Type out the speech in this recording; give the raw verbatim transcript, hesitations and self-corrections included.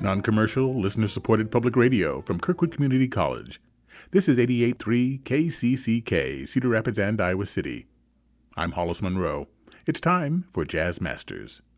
non-commercial, listener-supported public radio from Kirkwood Community College. This is eighty-eight point three K C C K, Cedar Rapids and Iowa City. I'm Hollis Monroe. It's time for Jazz Masters.